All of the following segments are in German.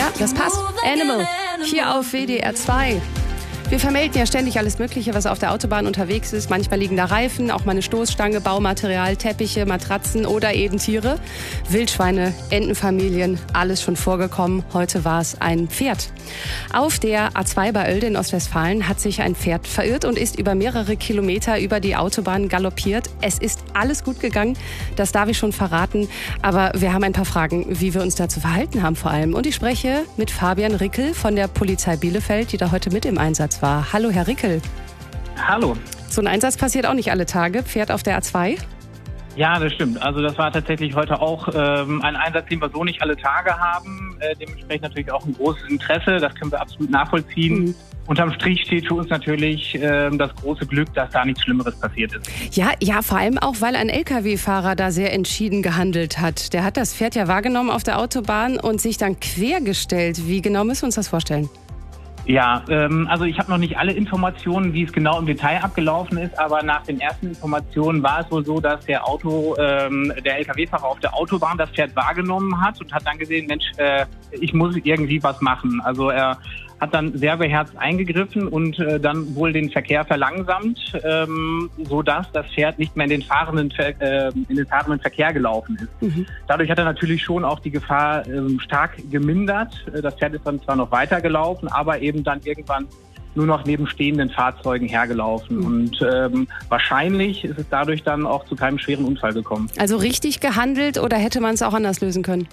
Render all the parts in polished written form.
Ja, das passt. Animal, hier auf WDR 2. Wir vermelden ja ständig alles Mögliche, was auf der Autobahn unterwegs ist. Manchmal liegen da Reifen, auch mal eine Stoßstange, Baumaterial, Teppiche, Matratzen oder eben Tiere. Wildschweine, Entenfamilien, alles schon vorgekommen. Heute war es ein Pferd. Auf der A2 bei Oelde in Ostwestfalen hat sich ein Pferd verirrt und ist über mehrere Kilometer über die Autobahn galoppiert. Es ist alles gut gegangen, das darf ich schon verraten. Aber wir haben ein paar Fragen, wie wir uns dazu verhalten haben vor allem. Und ich spreche mit Fabian Rickel von der Polizei Bielefeld, die da heute mit im Einsatz war. Hallo, Herr Rickel. Hallo. So ein Einsatz passiert auch nicht alle Tage. Pferd auf der A2? Ja, das stimmt. Also das war tatsächlich heute auch ein Einsatz, den wir so nicht alle Tage haben. Dementsprechend natürlich auch ein großes Interesse. Das können wir absolut nachvollziehen. Mhm. Unterm Strich steht für uns natürlich das große Glück, dass da nichts Schlimmeres passiert ist. Ja, vor allem auch, weil ein Lkw-Fahrer da sehr entschieden gehandelt hat. Der hat das Pferd ja wahrgenommen auf der Autobahn und sich dann quergestellt. Wie genau müssen wir uns das vorstellen? Ja, also ich habe noch nicht alle Informationen, wie es genau im Detail abgelaufen ist, aber nach den ersten Informationen war es wohl so, dass der Lkw-Fahrer auf der Autobahn das Pferd wahrgenommen hat und hat dann gesehen, Mensch, ich muss irgendwie was machen. Also er hat dann sehr beherzt eingegriffen und dann wohl den Verkehr verlangsamt, sodass das Pferd nicht mehr in den fahrenden Verkehr gelaufen ist. Mhm. Dadurch hat er natürlich schon auch die Gefahr stark gemindert. Das Pferd ist dann zwar noch weitergelaufen, aber eben dann irgendwann nur noch neben stehenden Fahrzeugen hergelaufen. Mhm. Und wahrscheinlich ist es dadurch dann auch zu keinem schweren Unfall gekommen. Also richtig gehandelt oder hätte man es auch anders lösen können?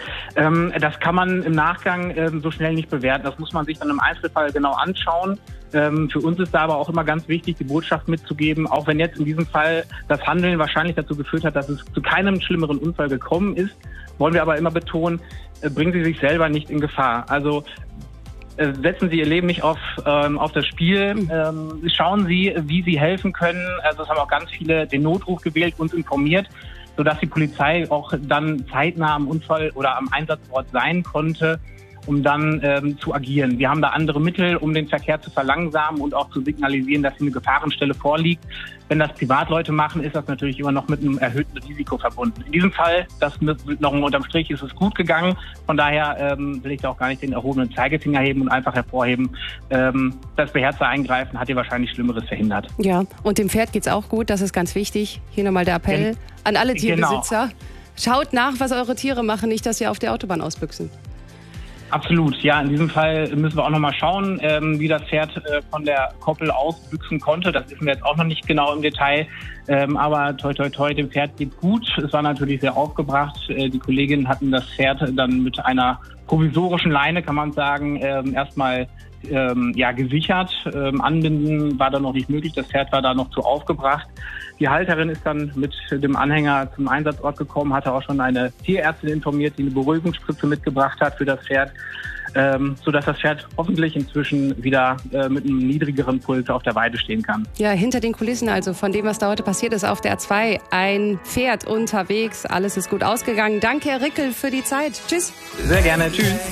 Das kann man im Nachgang so schnell nicht bewerten. Das muss man sich dann im Einzelfall genau anschauen. Für uns ist da aber auch immer ganz wichtig, die Botschaft mitzugeben, auch wenn jetzt in diesem Fall das Handeln wahrscheinlich dazu geführt hat, dass es zu keinem schlimmeren Unfall gekommen ist, wollen wir aber immer betonen, bringen Sie sich selber nicht in Gefahr. Also setzen Sie Ihr Leben nicht auf das Spiel. Schauen Sie, wie Sie helfen können. Also es haben auch ganz viele den Notruf gewählt, uns informiert, sodass die Polizei auch dann zeitnah am Unfall oder am Einsatzort sein konnte, um dann zu agieren. Wir haben da andere Mittel, um den Verkehr zu verlangsamen und auch zu signalisieren, dass hier eine Gefahrenstelle vorliegt. Wenn das Privatleute machen, ist das natürlich immer noch mit einem erhöhten Risiko verbunden. In diesem Fall, das noch unterm Strich, ist es gut gegangen. Von daher will ich da auch gar nicht den erhobenen Zeigefinger heben und einfach hervorheben, das beherzte Eingreifen hat hier wahrscheinlich Schlimmeres verhindert. Ja, und dem Pferd geht's auch gut, das ist ganz wichtig. Hier nochmal der Appell an alle Tierbesitzer. Genau. Schaut nach, was eure Tiere machen, nicht, dass sie auf der Autobahn ausbüchsen. Absolut, ja. In diesem Fall müssen wir auch nochmal schauen, wie das Pferd von der Koppel ausbüchsen konnte. Das wissen wir jetzt auch noch nicht genau im Detail. Aber toi, toi, toi, dem Pferd geht gut. Es war natürlich sehr aufgebracht. Die Kolleginnen hatten das Pferd dann mit einer provisorischen Leine, kann man sagen, erstmal gesichert. Anbinden war dann noch nicht möglich. Das Pferd war da noch zu aufgebracht. Die Halterin ist dann mit dem Anhänger zum Einsatzort gekommen, hatte auch schon eine Tierärztin informiert, die eine Beruhigungsspritze mitgebracht hat für das Pferd, sodass das Pferd hoffentlich inzwischen wieder mit einem niedrigeren Puls auf der Weide stehen kann. Ja, hinter den Kulissen also von dem, was da heute passiert ist auf der A2. Ein Pferd unterwegs, alles ist gut ausgegangen. Danke, Herr Rickel, für die Zeit. Tschüss. Sehr gerne, tschüss.